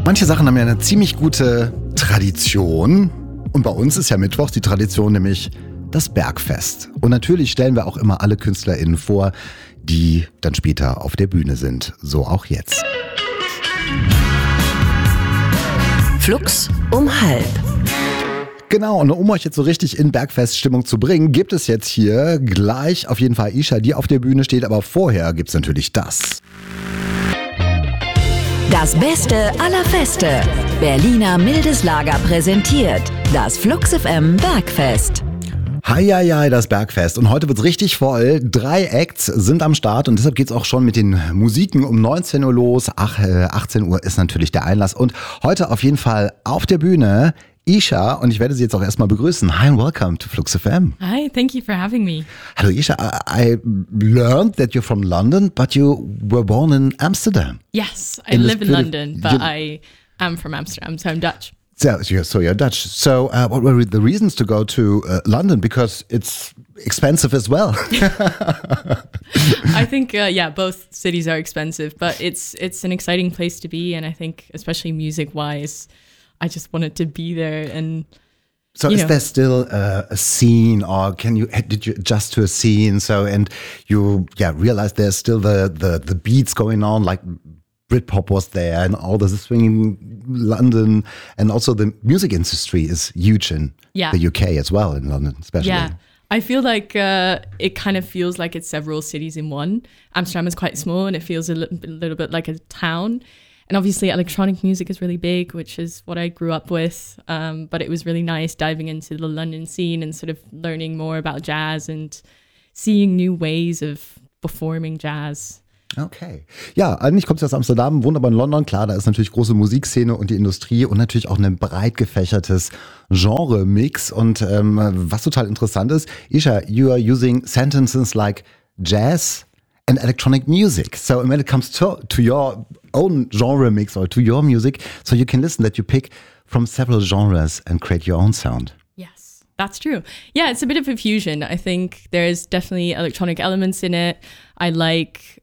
Manche Sachen haben ja eine ziemlich gute Tradition. Und bei uns ist ja Mittwoch die Tradition, nämlich das Bergfest. Und natürlich stellen wir auch immer alle KünstlerInnen vor, die dann später auf der Bühne sind. So auch jetzt. Flux um halb. Genau, und um euch jetzt so richtig in Bergfeststimmung zu bringen, gibt es jetzt hier gleich auf jeden Fall Isha, die auf der Bühne steht. Aber vorher gibt es natürlich das. Das Beste aller Feste. Berliner Mildeslager präsentiert das Flux FM Bergfest. Heieiei, das Bergfest. Und heute wird's richtig voll. 3 Acts sind am Start und deshalb geht's auch schon mit den Musiken um 19 Uhr los. 18 Uhr ist natürlich der Einlass. Und heute auf jeden Fall auf der Bühne Isha, und ich werde sie jetzt auch erstmal begrüßen. Hi and welcome to Flux FM. Hi, thank you for having me. Hallo Isha, I learned that you're from London, but you were born in Amsterdam. Yes, I live in London, but I am from Amsterdam, so I'm Dutch. So you're Dutch. So what were the reasons to go to London? Because it's expensive as well. I think, both cities are expensive, but it's an exciting place to be. And I think, especially music-wise, I just wanted to be there. And so is there still a scene, or did you adjust to a scene? So, and you realized there's still the beats going on, like Britpop was there and all the swinging London, and also the music industry is huge in the UK as well, in London especially. Yeah, I feel like it kind of feels like it's several cities in one. Amsterdam is quite small and it feels a little bit like a town. And obviously electronic music is really big, which is what I grew up with. But it was really nice diving into the London scene and sort of learning more about jazz and seeing new ways of performing jazz. Okay. Ja, eigentlich kommt sie aus Amsterdam, wohnt aber in London. Klar, da ist natürlich große Musikszene und die Industrie und natürlich auch ein breit gefächertes Genre-Mix. Und was total interessant ist, Isha, you are using sentences like jazz and electronic music. So when it comes to your own genre mix or to your music, so you can listen that you pick from several genres and create your own sound. Yes, that's true. Yeah, it's a bit of a fusion. I think there's definitely electronic elements in it. I like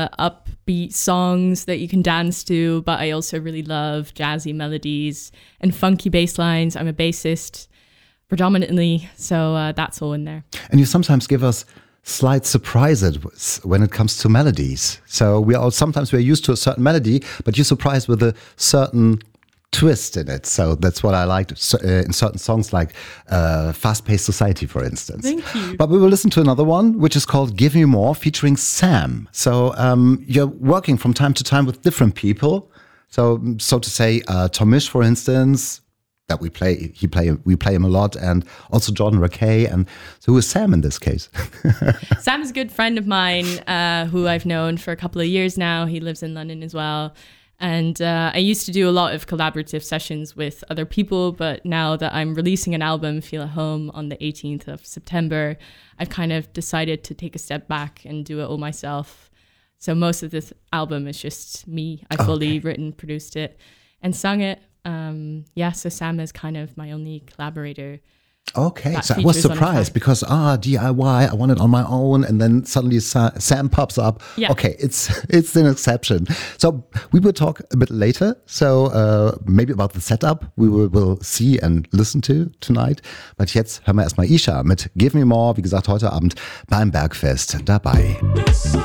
upbeat songs that you can dance to, but I also really love jazzy melodies and funky bass lines. I'm a bassist predominantly, so that's all in there. And you sometimes give us slight surprises when it comes to melodies. So sometimes we're used to a certain melody, but you're surprised with a certain twist in it. So that's what I liked in certain songs like Fast-Paced Society, for instance. Thank you. But we will listen to another one, which is called Give Me More, featuring Sam. So you're working from time to time with different people. So to say, Tomish, for instance, that we play him a lot, and also Jordan Rakei. And so who is Sam in this case? Sam is a good friend of mine who I've known for a couple of years now. He lives in London as well. And I used to do a lot of collaborative sessions with other people, but now that I'm releasing an album, Feel at Home, on the 18th of September, I've kind of decided to take a step back and do it all myself. So most of this album is just me. I fully written, produced it, and sung it. So Sam is kind of my only collaborator. Okay, so I was surprised because DIY, I want it on my own, and then suddenly Sam pops up. Yeah. Okay, it's an exception. So we will talk a bit later. So maybe about the setup we will see and listen to tonight. But jetzt hören wir erstmal Isha mit Give Me More. Wie gesagt, heute Abend beim Bergfest dabei.